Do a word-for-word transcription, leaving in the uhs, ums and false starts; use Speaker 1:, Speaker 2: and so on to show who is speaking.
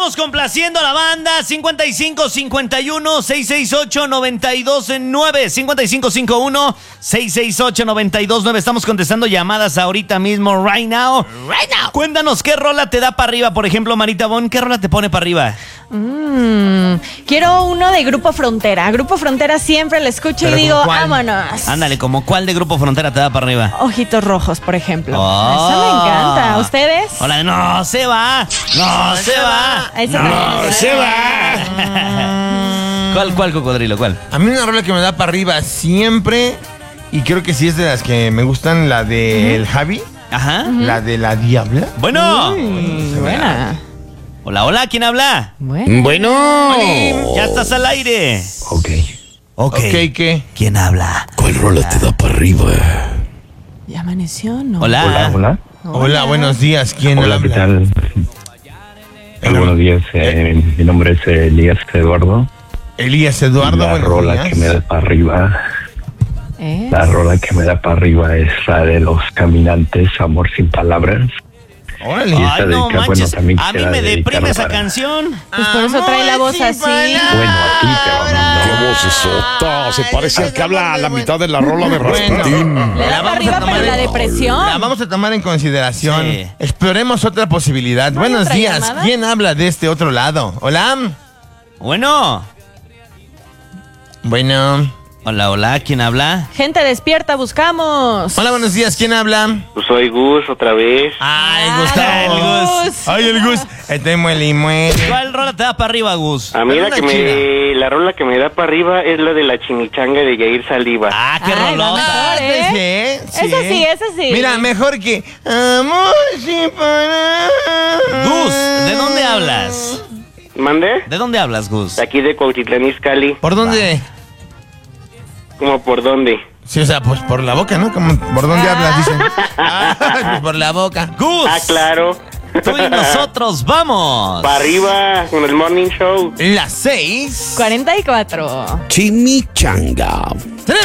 Speaker 1: estamos complaciendo a la banda. cincuenta y cinco cincuenta y uno seiscientos sesenta y ocho noventa y dos nueve. cincuenta y cinco cincuenta y uno seiscientos sesenta y ocho noventa y dos nueve. Estamos contestando llamadas ahorita mismo, right now.
Speaker 2: Right now.
Speaker 1: Cuéntanos, ¿qué rola te da para arriba? Por ejemplo, Marita Bon, ¿qué rola te pone para arriba?
Speaker 2: Mm, quiero uno de Grupo Frontera. Grupo Frontera siempre lo escucho y
Speaker 1: ¿Pero
Speaker 2: digo,
Speaker 1: como cuál?
Speaker 2: vámonos.
Speaker 1: Ándale, ¿como cuál de Grupo Frontera te da para arriba?
Speaker 2: Ojitos Rojos, por ejemplo.
Speaker 1: Oh.
Speaker 2: Esa me encanta. ¿A ustedes?
Speaker 1: Hola, no se va. No se va.
Speaker 2: Esa
Speaker 1: No
Speaker 2: también.
Speaker 1: se va. ¿Cuál, cuál, cocodrilo? ¿Cuál?
Speaker 3: A mí una rola que me da para arriba siempre, y creo que sí es de las que me gustan, la de El Javi,
Speaker 1: Ajá.
Speaker 3: la de La Diabla.
Speaker 1: Bueno.
Speaker 2: Uy, buena.
Speaker 1: Hola, hola, ¿quién habla?
Speaker 2: Bueno.
Speaker 4: Bueno.
Speaker 1: Ya estás al aire.
Speaker 4: Ok.
Speaker 1: Ok.
Speaker 3: Ok, ¿qué?
Speaker 1: ¿Quién habla?
Speaker 4: ¿Cuál rola te da para arriba?
Speaker 2: ¿Ya amaneció? No.
Speaker 1: Hola.
Speaker 4: Hola, hola.
Speaker 3: Hola, buenos días, ¿quién
Speaker 4: Hola,
Speaker 3: habla?
Speaker 4: ¿qué tal? Hola, buenos días. eh, mi nombre es eh, Elías Eduardo.
Speaker 3: Elías Eduardo,
Speaker 4: La
Speaker 3: buenos
Speaker 4: rola
Speaker 3: días.
Speaker 4: que me da para arriba,
Speaker 2: ¿Eh?
Speaker 4: la rola que me da para arriba es la de Los Caminantes, Amor sin palabras.
Speaker 3: Órale.
Speaker 4: Y esta
Speaker 1: Ay, no
Speaker 4: dedica- bueno,
Speaker 1: manches.
Speaker 4: también
Speaker 1: A mí
Speaker 4: quisiera
Speaker 1: me deprime
Speaker 4: dedicarla
Speaker 1: esa
Speaker 4: para-
Speaker 1: canción.
Speaker 2: Pues por eso trae la voz
Speaker 3: Amor sin
Speaker 2: así.
Speaker 3: palabras.
Speaker 4: Bueno, a ti te va a
Speaker 5: ¡Qué
Speaker 4: mandar.
Speaker 5: vocesota! Se parece al que habla a la mitad de la rola de Rasputín.
Speaker 2: Le
Speaker 3: La
Speaker 2: da
Speaker 3: vamos
Speaker 2: para
Speaker 3: a
Speaker 2: arriba,
Speaker 3: tomar
Speaker 2: pero
Speaker 3: en-
Speaker 2: la depresión.
Speaker 3: La vamos a tomar en consideración.
Speaker 1: Sí.
Speaker 3: Exploremos otra posibilidad.
Speaker 2: ¿No hay
Speaker 3: Buenos
Speaker 2: otra
Speaker 3: días.
Speaker 2: llamada?
Speaker 3: ¿Quién habla de este otro lado? Hola.
Speaker 1: Bueno.
Speaker 3: Bueno.
Speaker 1: Hola, hola, ¿quién habla?
Speaker 2: Gente despierta, buscamos.
Speaker 3: Hola, buenos días. ¿Quién habla?
Speaker 6: Pues soy Gus otra vez.
Speaker 3: Ay,
Speaker 2: Ah,
Speaker 3: Gustavo.
Speaker 2: el Gus.
Speaker 3: Ay, el Gus. Este muele y muele.
Speaker 1: ¿Cuál rola te da para arriba, Gus?
Speaker 6: A mí
Speaker 3: Pero
Speaker 6: la
Speaker 3: una
Speaker 6: que me, la rola que me da para arriba es la de la chimichanga de Yair Saliva.
Speaker 1: Ah, qué
Speaker 2: Ay, va
Speaker 1: rolota.
Speaker 2: mejor, ¿eh?
Speaker 3: Sí, ¿eh?
Speaker 2: Esa sí, esa sí.
Speaker 3: Mira, mejor que Amor sin palabras.
Speaker 1: Gus, ¿de dónde hablas?
Speaker 6: ¿Mande?
Speaker 1: ¿De dónde hablas, Gus?
Speaker 6: De aquí de Cuautitlán Izcalli.
Speaker 3: ¿Por dónde?
Speaker 6: ¿Cómo por dónde?
Speaker 3: Sí, o sea, pues por la boca, ¿no? Como, ¿por dónde hablas? Dicen. Ah, pues por la boca.
Speaker 1: Gus,
Speaker 6: Ah, claro.
Speaker 1: tú y nosotros vamos.
Speaker 6: Para arriba con el Morning Show.
Speaker 3: Las seis.
Speaker 2: cuarenta y cuatro.
Speaker 5: Chimichanga.
Speaker 3: Tenemos